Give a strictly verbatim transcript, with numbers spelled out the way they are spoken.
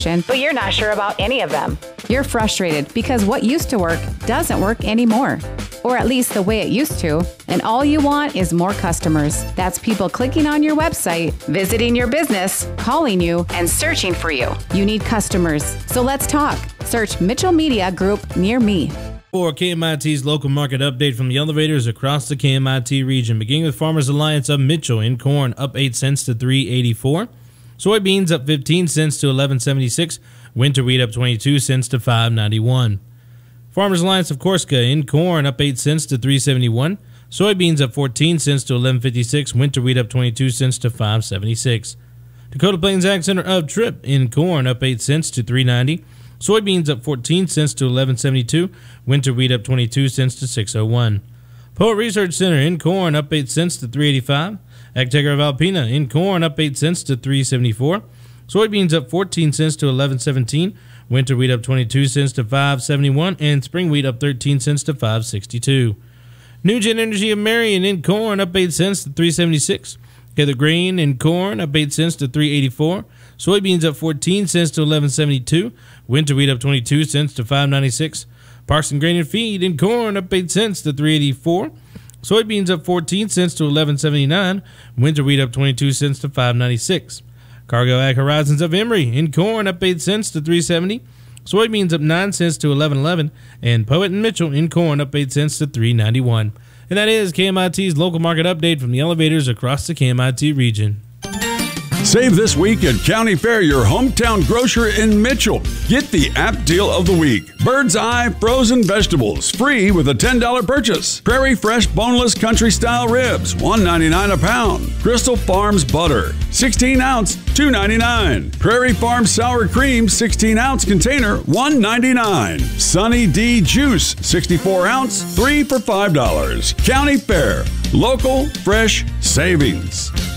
but you're not sure about any of them. You're frustrated because what used to work doesn't work anymore, or at least the way it used to, and all you want is more customers. That's people clicking on your website, visiting your business, calling you, and searching for you. You need customers, so let's talk. Search Mitchell Media Group near me. For K M I T's local market update from the elevators across the K M I T region, beginning with Farmers Alliance of Mitchell in corn up eight cents to three eighty-four. Soybeans up fifteen cents to eleven seventy-six. Winter wheat up twenty-two cents to five ninety-one. Farmers Alliance of Corsica in corn up eight cents to three seventy-one. Soybeans up fourteen cents to eleven fifty-six. Winter wheat up twenty-two cents to five seventy-six. Dakota Plains Ag Center of Tripp in corn up eight cents to three ninety. Soybeans up fourteen cents to eleven seventy-two. Winter wheat up twenty-two cents to six oh one. Poet Research Center in corn up eight cents to three eighty-five. Agtegra of Alpena in corn up eight cents to three seventy-four. Soybeans up fourteen cents to eleven seventeen. Winter wheat up twenty-two cents to five seventy-one. And spring wheat up thirteen cents to five sixty-two. Nugen Energy of Marion in corn up eight cents to three seventy-six. Heather Grain in corn up eight cents to three eighty-four. Soybeans up fourteen cents to eleven seventy-two. Winter wheat up twenty-two cents to five ninety-six. Parks and Grain and Feed in corn up eight cents to three eighty-four. Soybeans up fourteen cents to eleven seventy-nine. Winter wheat up twenty-two cents to five ninety-six. Cargo Ag Horizons of Emory in corn up eight cents to three seventy. Soybeans up nine cents to eleven eleven. And Poet and Mitchell in corn up eight cents to three ninety-one. And that is K M I T's local market update from the elevators across the K M I T region. Save this week at County Fair, your hometown grocer in Mitchell. Get the app deal of the week. Bird's Eye frozen vegetables, free with a ten dollar purchase. Prairie Fresh boneless country style ribs, one ninety-nine a pound. Crystal Farms butter, sixteen ounce, two ninety-nine. Prairie Farms sour cream, sixteen ounce container, one ninety-nine. Sunny D juice, sixty-four ounce, three for five dollars. County Fair, local fresh savings.